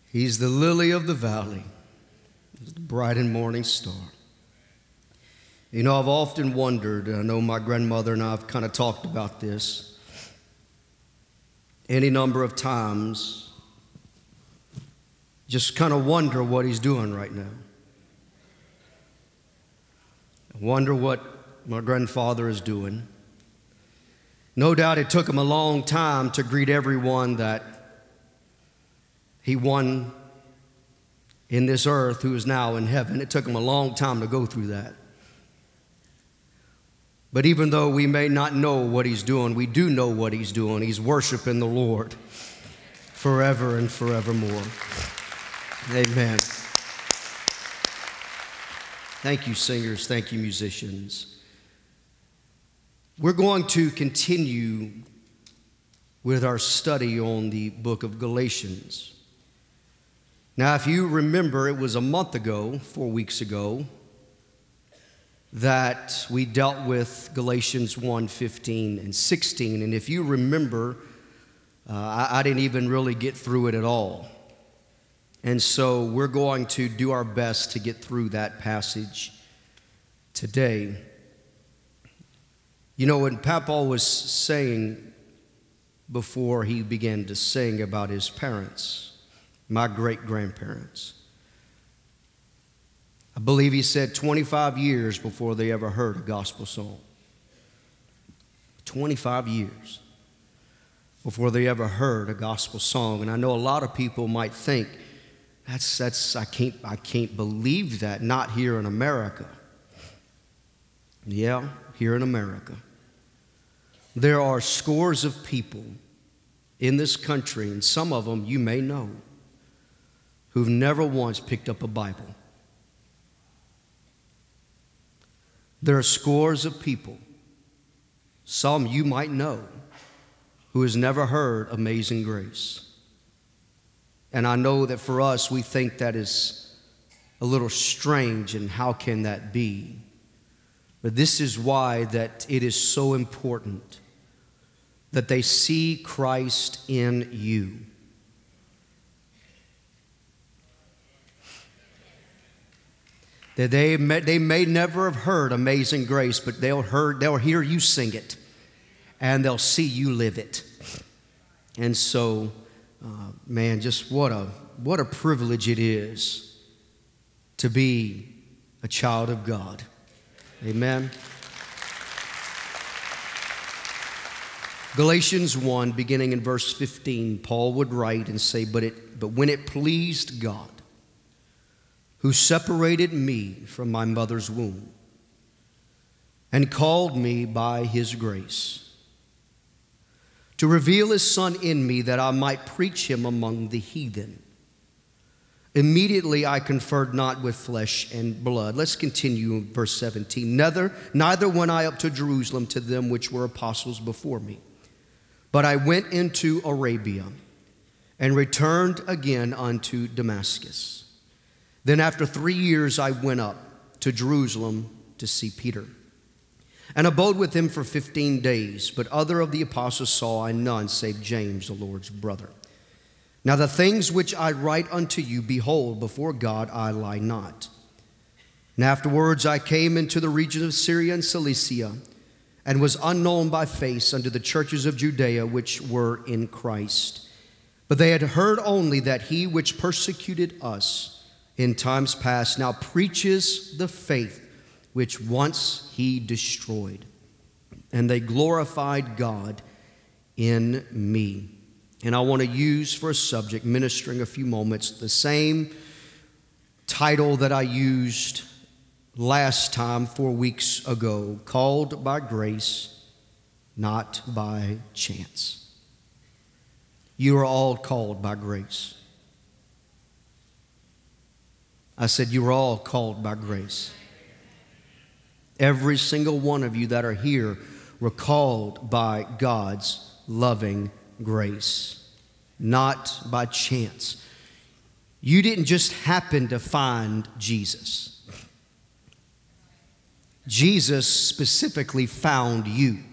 He's the lily of the valley, the bright and morning star. You know, I've often wondered, and I know my grandmother and I have kind of talked about this any number of times, just kind of wonder what he's doing right now. I wonder what my grandfather is doing. No doubt it took him a long time to greet everyone that he won in this earth who is now in heaven. It took him a long time to go through that. But even though we may not know what he's doing, we do know what he's doing. He's worshiping the Lord forever and forevermore. Amen. Thank you, singers. Thank you, musicians. We're going to continue with our study on the book of Galatians. Now, if you remember, it was a month ago, 4 weeks ago, that we dealt with Galatians 1:15 and 16. And if you remember, I didn't even really get through it at all. And so we're going to do our best to get through that passage today. You know, when Papa was saying before he began to sing about his parents, my great-grandparents, I believe he said 25 years before they ever heard a gospel song. 25 years before they ever heard a gospel song. And I know a lot of people might think, I can't believe that, not here in America. Yeah, here in America. There are scores of people in this country, and some of them you may know, who've never once picked up a Bible. There are scores of people, some you might know, who has never heard Amazing Grace. And I know that for us, we think that is a little strange, and how can that be? But this is why that it is so important that they see Christ in you. That they may never have heard Amazing Grace, but they'll hear you sing it, and they'll see you live it. And so, man, just what a privilege it is to be a child of God. Amen. Galatians 1, beginning in verse 15, Paul would write and say, But when it pleased God, who separated me from my mother's womb and called me by his grace, to reveal his Son in me that I might preach him among the heathen. Immediately I conferred not with flesh and blood. Let's continue in verse 17. Neither went I up to Jerusalem to them which were apostles before me, but I went into Arabia and returned again unto Damascus. Then after 3 years I went up to Jerusalem to see Peter, and abode with him for 15 days. But other of the apostles saw I none, save James, the Lord's brother. Now the things which I write unto you, behold, before God I lie not. And afterwards I came into the region of Syria and Cilicia, and was unknown by face unto the churches of Judea which were in Christ. But they had heard only that he which persecuted us in times past now preaches the faith which once he destroyed. And they glorified God in me. And I want to use for a subject, ministering a few moments, the same title that I used last time 4 weeks ago, called by grace, not by chance. You are all called by grace. I said you are all called by grace. Every single one of you that are here were called by God's loving grace, not by chance. You didn't just happen to find Jesus. Jesus specifically found you.